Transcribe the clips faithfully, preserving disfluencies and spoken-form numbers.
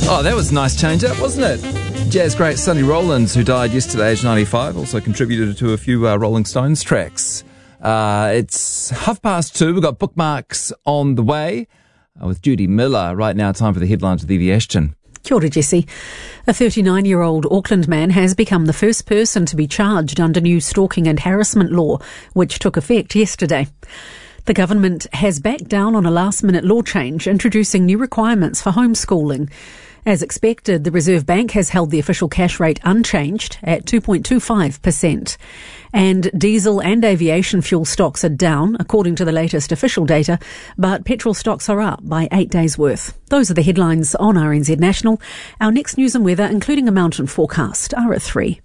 Oh, that was a nice change up, wasn't it? Jazz great Sonny Rollins, who died yesterday, age ninety-five, also contributed to a few uh, Rolling Stones tracks. Uh, it's half past two. We've got bookmarks on the way uh, with Judy Miller. Right now, time for the headlines with Evie Ashton. Kia ora, Jesse. A thirty-nine-year-old Auckland man has become the first person to be charged under new stalking and harassment law, which took effect yesterday. The government has backed down on a last-minute law change, introducing new requirements for homeschooling. As expected, the Reserve Bank has held the official cash rate unchanged at two point two five percent. And diesel and aviation fuel stocks are down, according to the latest official data, but petrol stocks are up by eight days' worth. Those are the headlines on R N Z National. Our next news and weather, including a mountain forecast, are at three.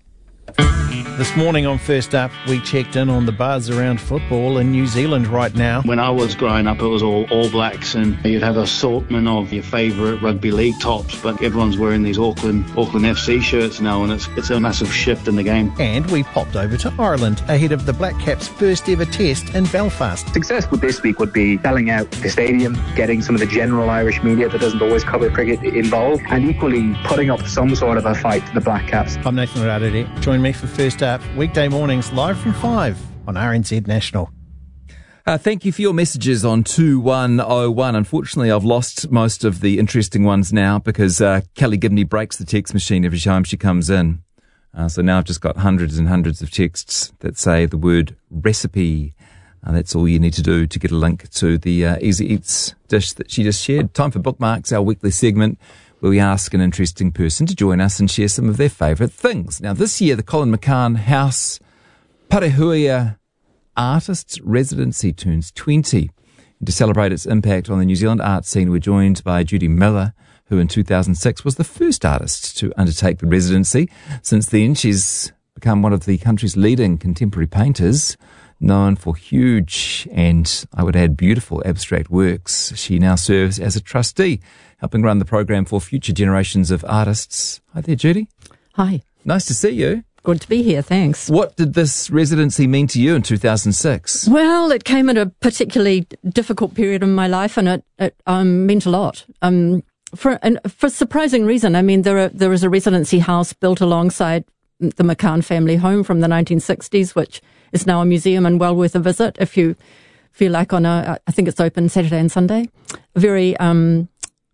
This morning on First Up, we checked in on the buzz around football in New Zealand right now. When I was growing up, it was all All Blacks, and you'd have an assortment of your favourite rugby league tops, but everyone's wearing these Auckland Auckland F C shirts now, and it's it's a massive shift in the game. And we popped over to Ireland ahead of the Black Caps' first ever test in Belfast. Success with this week would be selling out the stadium, getting some of the general Irish media that doesn't always cover cricket involved, and equally putting up some sort of a fight to the Black Caps. I'm Nathan Radade. Join me for First Up, weekday mornings live from five on R N Z National. Uh, thank you for your messages on two one oh one. Unfortunately, I've lost most of the interesting ones now because uh, Kelly Gibney breaks the text machine every time she comes in. Uh, so now I've just got hundreds and hundreds of texts that say the word recipe. Uh, that's all you need to do to get a link to the uh, Easy Eats dish that she just shared. Time for Bookmarks, our weekly segment where we ask an interesting person to join us and share some of their favourite things. Now, this year, the Colin McCann House Parehuia Artists Residency turns twenty. And to celebrate its impact on the New Zealand art scene, we're joined by Judy Miller, who in two thousand six was the first artist to undertake the residency. Since then, she's become one of the country's leading contemporary painters, known for huge and, I would add, beautiful abstract works. She now serves as a trustee, helping run the program for future generations of artists. Hi there, Judy. Hi. Nice to see you. Good to be here, thanks. What did this residency mean to you in two thousand six? Well, it came at a particularly difficult period in my life, and it, it um, meant a lot. Um, for and for a surprising reason. I mean, there are, there is a residency house built alongside the McCann family home from the nineteen sixties, which is now a museum and well worth a visit if you feel like on a, I think it's open Saturday and Sunday, a very um,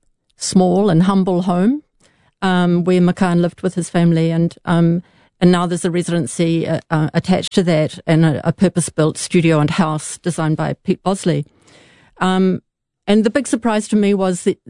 small and humble home um, where McCann lived with his family, and um, and now there's a residency uh, uh, attached to that, and a, a purpose-built studio and house designed by Pete Bosley. Um, and the big surprise to me was that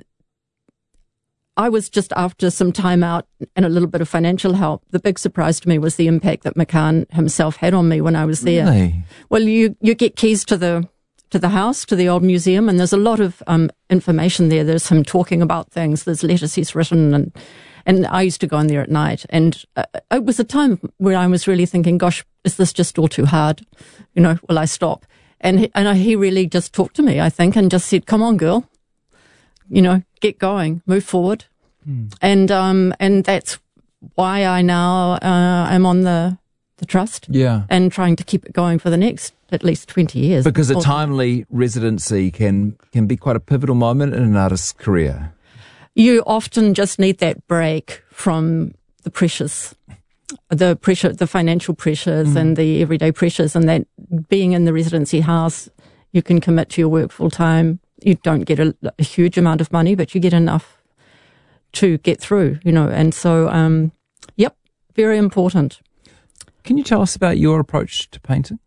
I was just after some time out and a little bit of financial help. The big surprise to me was the impact that McCann himself had on me when I was there. Really? Well, you, you get keys to the to the house, to the old museum, and there's a lot of um, information there. There's him talking about things. There's letters he's written, and and I used to go in there at night. And uh, it was a time where I was really thinking, gosh, is this just all too hard? You know, will I stop? And he, and I, he really just talked to me, I think, and just said, come on, girl. You know, get going, move forward. Mm. And um and that's why I now uh, am on the, the trust. Yeah. And trying to keep it going for the next at least twenty years. Because a timely residency can, can be quite a pivotal moment in an artist's career. You often just need that break from the pressures, the pressure, the financial pressures mm. and the everyday pressures, and that being in the residency house, you can commit to your work full time. You don't get a, a huge amount of money, but you get enough to get through, you know, and so, um, yep, very important. Can you tell us about your approach to painting?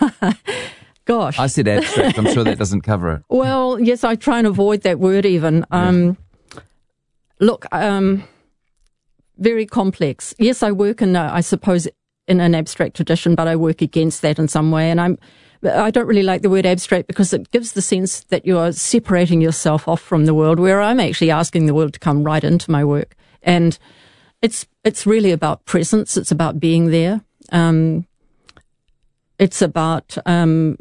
Gosh. I said abstract. I'm sure that doesn't cover it. Well, yes, I try and avoid that word even. Um, yeah. Look, um, very complex. Yes, I work in, a, I suppose, in an abstract tradition, but I work against that in some way. And I'm, I don't really like the word abstract because it gives the sense that you are separating yourself off from the world, where I'm actually asking the world to come right into my work. And it's, it's really about presence. It's about being there. Um, it's about, um,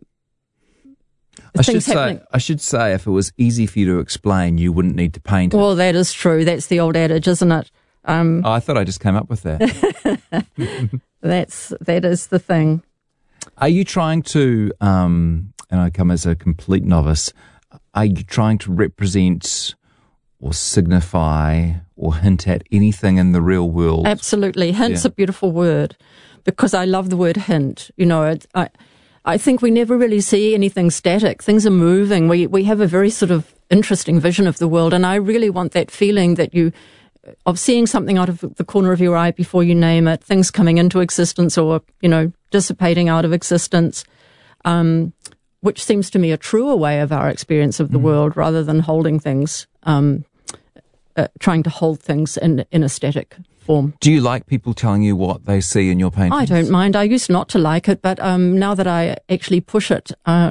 I should say, happening. I should say, if it was easy for you to explain, you wouldn't need to paint it. Well, that is true. That's the old adage, isn't it? Um, oh, I thought I just came up with that. that's, that is the thing. Are you trying to, um, and I come as a complete novice, are you trying to represent or signify or hint at anything in the real world? Absolutely. Hint's Yeah. a beautiful word, because I love the word hint. You know, it, I, I think we never really see anything static. Things are moving. We, we have a very sort of interesting vision of the world. And I really want that feeling that you, of seeing something out of the corner of your eye before you name it, things coming into existence or, you know, dissipating out of existence, um, which seems to me a truer way of our experience of the mm. world, rather than holding things, um, uh, trying to hold things in, in a static form. Do you like people telling you what they see in your paintings? I don't mind. I used not to like it, but um, now that I actually push it uh,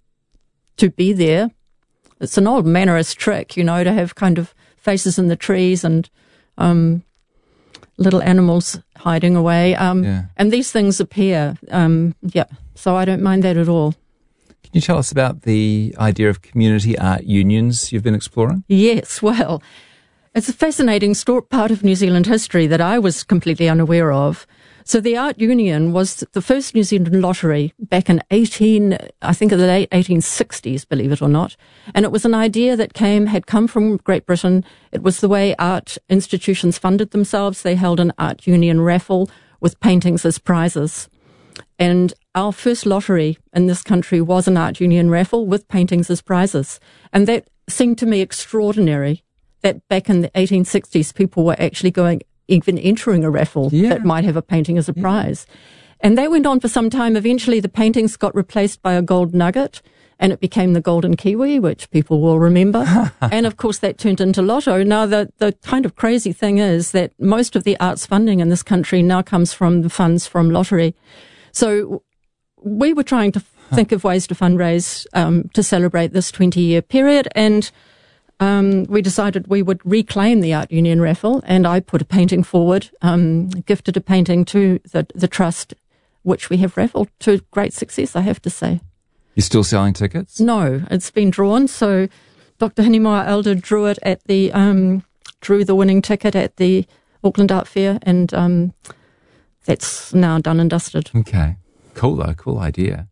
to be there, it's an old mannerist trick, you know, to have kind of faces in the trees and um, little animals hiding away. Um, yeah. And these things appear. Um, yeah. So I don't mind that at all. Can you tell us about the idea of community art unions you've been exploring? Yes. Well, it's a fascinating story, part of New Zealand history that I was completely unaware of. So the Art Union was the first New Zealand lottery back in eighteen, I think in the late eighteen sixties, believe it or not. And it was an idea that came, had come from Great Britain. It was the way art institutions funded themselves. They held an Art Union raffle with paintings as prizes. And our first lottery in this country was an Art Union raffle with paintings as prizes. And that seemed to me extraordinary, that back in the eighteen sixties, people were actually going, even entering a raffle yeah. that might have a painting as a yeah. prize. And that went on for some time. Eventually, the paintings got replaced by a gold nugget, and it became the golden kiwi, which people will remember. And, of course, that turned into lotto. Now, the, the kind of crazy thing is that most of the arts funding in this country now comes from the funds from lottery. So we were trying to think of ways to fundraise um, to celebrate this twenty-year period, and Um, we decided we would reclaim the Art Union raffle, and I put a painting forward, um, gifted a painting to the, the trust, which we have raffled to great success, I have to say. You're still selling tickets? No, it's been drawn. So Doctor Hinimoa Elder drew it at the, um, drew the winning ticket at the Auckland Art Fair, and um, that's now done and dusted. Okay. Cool though, cool idea.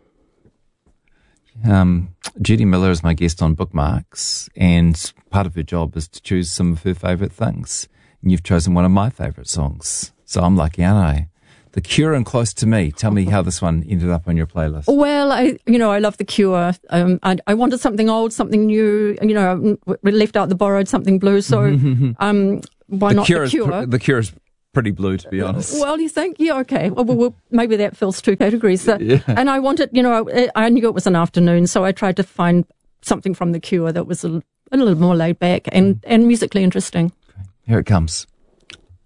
Um, Judy Miller is my guest on Bookmarks, and part of her job is to choose some of her favourite things. And you've chosen one of my favourite songs, so I'm lucky, aren't I? The Cure and Close to Me. Tell me how this one ended up on your playlist. Well, I, you know, I love The Cure. Um, I, I wanted something old, something new. You know, we left out the borrowed, something blue. So, um, why the not Cure The Cure? Is pr- the Cure is pretty blue, to be honest. Well, you think? Yeah, okay. Well, well, well maybe that fills two categories. So, yeah. And I wanted, you know, I, I knew it was an afternoon, so I tried to find something from The Cure that was a, a little more laid back and, and musically interesting. Okay. Here it comes.